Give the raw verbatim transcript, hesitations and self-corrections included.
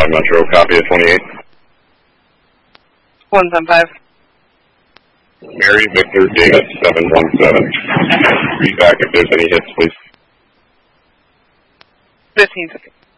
five Metro, copy at twenty-eight. one seven five. Mary Victor David seven one seven. Read back if there's any hits, please. fifteen seconds.